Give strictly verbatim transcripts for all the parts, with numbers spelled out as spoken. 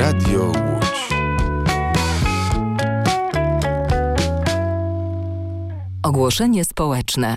Radio Łódź. Ogłoszenie społeczne.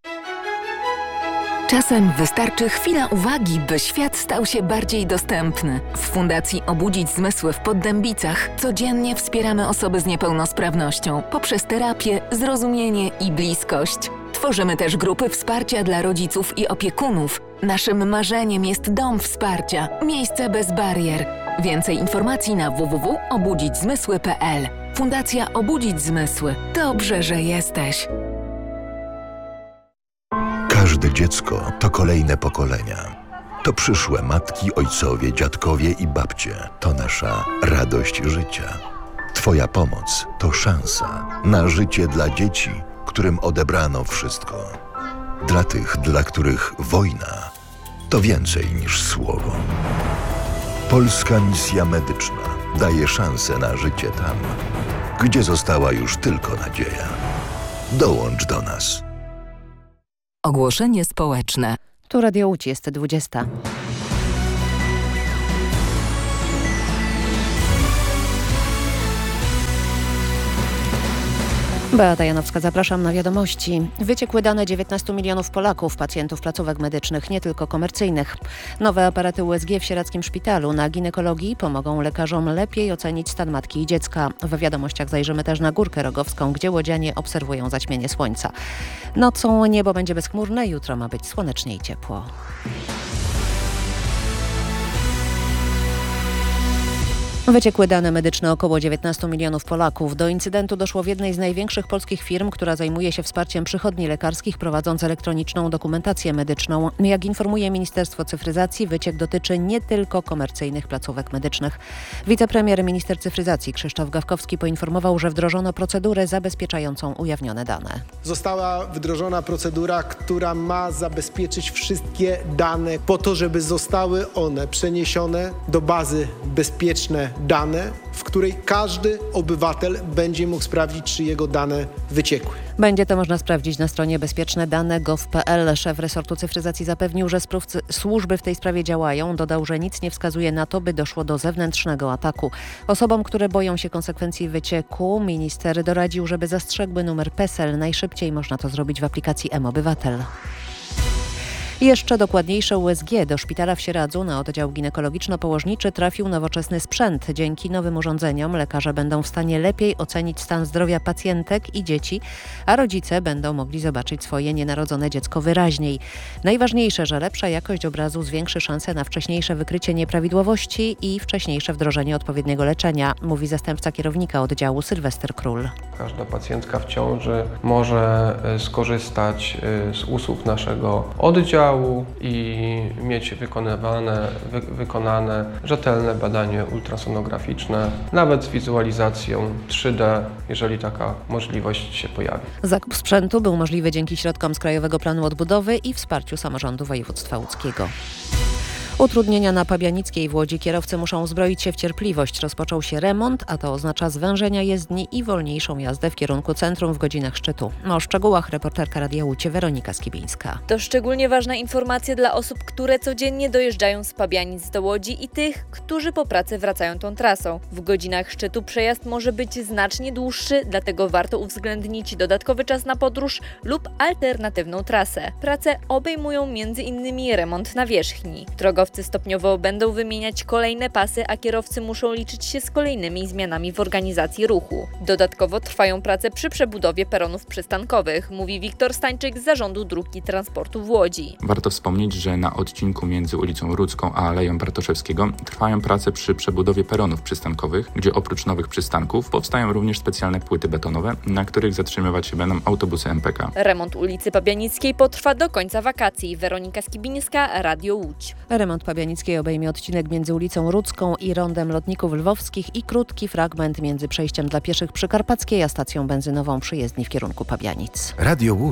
Czasem wystarczy chwila uwagi, by świat stał się bardziej dostępny. W Fundacji Obudzić Zmysły w Poddębicach codziennie wspieramy osoby z niepełnosprawnością poprzez terapię, zrozumienie i bliskość. Tworzymy też grupy wsparcia dla rodziców i opiekunów. Naszym marzeniem jest dom wsparcia, miejsce bez barier. Więcej informacji na w w w kropka obudzić zmysły kropka p l. Fundacja Obudzić Zmysły. Dobrze, że jesteś. Każde dziecko to kolejne pokolenia. To przyszłe matki, ojcowie, dziadkowie i babcie. To nasza radość życia. Twoja pomoc to szansa na życie dla dzieci, którym odebrano wszystko. Dla tych, dla których wojna to więcej niż słowo. Polska Misja Medyczna daje szansę na życie tam, gdzie została już tylko nadzieja. Dołącz do nas. Ogłoszenie społeczne. Tu Radio Łódź, jest dwudziesta. Beata Janowska, zapraszam na wiadomości. Wyciekły dane dziewiętnastu milionów Polaków, pacjentów placówek medycznych, nie tylko komercyjnych. Nowe aparaty U S G w Sieradzkim Szpitalu na ginekologii pomogą lekarzom lepiej ocenić stan matki i dziecka. W wiadomościach zajrzymy też na Górkę Rogowską, gdzie łodzianie obserwują zaćmienie słońca. Nocą niebo będzie bezchmurne, jutro ma być słonecznie i ciepło. Wyciekły dane medyczne około dziewiętnastu milionów Polaków. Do incydentu doszło w jednej z największych polskich firm, która zajmuje się wsparciem przychodni lekarskich, prowadząc elektroniczną dokumentację medyczną. Jak informuje Ministerstwo Cyfryzacji, wyciek dotyczy nie tylko komercyjnych placówek medycznych. Wicepremier minister cyfryzacji Krzysztof Gawkowski poinformował, że wdrożono procedurę zabezpieczającą ujawnione dane. Została wdrożona procedura, która ma zabezpieczyć wszystkie dane po to, żeby zostały one przeniesione do bazy bezpieczne dane, w której każdy obywatel będzie mógł sprawdzić, czy jego dane wyciekły. Będzie to można sprawdzić na stronie bezpieczne dane kropka gov kropka p l. Szef resortu cyfryzacji zapewnił, że sprawcy, służby w tej sprawie działają. Dodał, że nic nie wskazuje na to, by doszło do zewnętrznego ataku. Osobom, które boją się konsekwencji wycieku, minister doradził, żeby zastrzegły numer PESEL. Najszybciej można to zrobić w aplikacji mObywatel. Jeszcze dokładniejsze U S G. Do szpitala w Sieradzu na oddział ginekologiczno-położniczy trafił nowoczesny sprzęt. Dzięki nowym urządzeniom lekarze będą w stanie lepiej ocenić stan zdrowia pacjentek i dzieci, a rodzice będą mogli zobaczyć swoje nienarodzone dziecko wyraźniej. Najważniejsze, że lepsza jakość obrazu zwiększy szanse na wcześniejsze wykrycie nieprawidłowości i wcześniejsze wdrożenie odpowiedniego leczenia, mówi zastępca kierownika oddziału Sylwester Król. Każda pacjentka w ciąży może skorzystać z usług naszego oddziału i mieć wykonywane, wy, wykonane rzetelne badanie ultrasonograficzne, nawet z wizualizacją trzy D, jeżeli taka możliwość się pojawi. Zakup sprzętu był możliwy dzięki środkom z Krajowego Planu Odbudowy i wsparciu samorządu województwa łódzkiego. Utrudnienia na Pabianickiej w Łodzi. Kierowcy muszą uzbroić się w cierpliwość. Rozpoczął się remont, a to oznacza zwężenia jezdni i wolniejszą jazdę w kierunku centrum w godzinach szczytu. O szczegółach reporterka Radia Łódź Weronika Skibińska. To szczególnie ważna informacja dla osób, które codziennie dojeżdżają z Pabianic do Łodzi i tych, którzy po pracy wracają tą trasą. W godzinach szczytu przejazd może być znacznie dłuższy, dlatego warto uwzględnić dodatkowy czas na podróż lub alternatywną trasę. Prace obejmują między innymi remont nawierzchni. Drogowcy stopniowo będą wymieniać kolejne pasy, a kierowcy muszą liczyć się z kolejnymi zmianami w organizacji ruchu. Dodatkowo trwają prace przy przebudowie peronów przystankowych, mówi Wiktor Stańczyk z Zarządu Dróg i Transportu w Łodzi. Warto wspomnieć, że na odcinku między ulicą Rudzką a Aleją Bartoszewskiego trwają prace przy przebudowie peronów przystankowych, gdzie oprócz nowych przystanków powstają również specjalne płyty betonowe, na których zatrzymywać się będą autobusy M P K. Remont ulicy Pabianickiej potrwa do końca wakacji. Weronika Skibińska, Radio Łódź. Remont Pabianickiej obejmie odcinek między ulicą Rudzką i Rondem Lotników Lwowskich i krótki fragment między przejściem dla pieszych przy Karpackiej a stacją benzynową przy jezdni w kierunku Pabianic. Radio Łódź.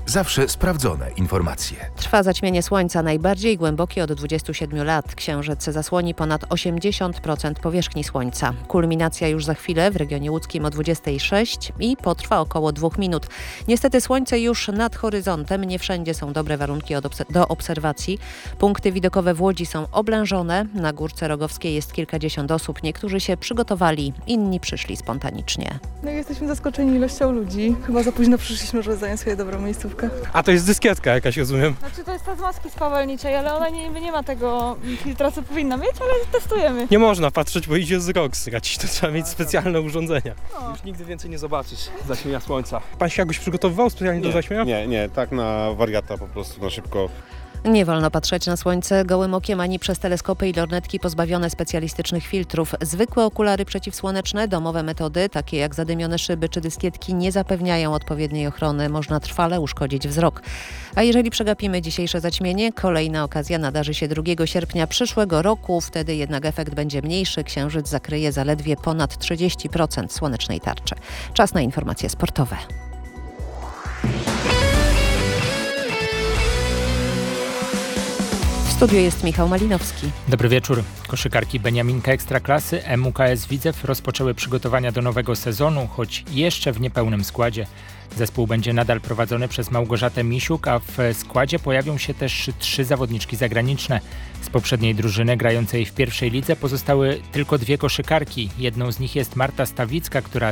Zawsze sprawdzone informacje. Trwa zaćmienie słońca, najbardziej głębokie od dwudziestu siedmiu lat. Księżyc zasłoni ponad osiemdziesiąt procent powierzchni słońca. Kulminacja już za chwilę w regionie łódzkim o dwudziestej szóstej i potrwa około dwóch minut. Niestety słońce już nad horyzontem. Nie wszędzie są dobre warunki do obserwacji. Punkty widokowe w Łodzi są oblężone. Na Górce Rogowskiej jest kilkadziesiąt osób. Niektórzy się przygotowali, inni przyszli spontanicznie. No i jesteśmy zaskoczeni ilością ludzi. Chyba za późno przyszliśmy, żeby zająć sobie dobrą miejscówkę. A to jest dyskietka jakaś, rozumiem? Znaczy to jest ta z maski spawalniczej, ale ona nie, nie ma tego filtra, co powinna mieć, ale testujemy. Nie można patrzeć, bo idzie wzrok stracić. To trzeba mieć specjalne urządzenia. No. Już nigdy więcej nie zobaczysz zaćmienia słońca. Pan się jakoś przygotowywał specjalnie nie, do zaćmienia? Nie, nie, tak na wariata po prostu, na szybko. Nie wolno patrzeć na słońce gołym okiem ani przez teleskopy i lornetki pozbawione specjalistycznych filtrów. Zwykłe okulary przeciwsłoneczne, domowe metody, takie jak zadymione szyby czy dyskietki, nie zapewniają odpowiedniej ochrony. Można trwale uszkodzić wzrok. A jeżeli przegapimy dzisiejsze zaćmienie, kolejna okazja nadarzy się drugiego sierpnia przyszłego roku. Wtedy jednak efekt będzie mniejszy. Księżyc zakryje zaledwie ponad trzydzieści procent słonecznej tarczy. Czas na informacje sportowe. W studiu jest Michał Malinowski. Dobry wieczór. Koszykarki Beniaminka Ekstraklasy M U K S Widzew rozpoczęły przygotowania do nowego sezonu, choć jeszcze w niepełnym składzie. Zespół będzie nadal prowadzony przez Małgorzatę Misiuk, a w składzie pojawią się też trzy zawodniczki zagraniczne. Z poprzedniej drużyny grającej w pierwszej lidze pozostały tylko dwie koszykarki. Jedną z nich jest Marta Stawicka, która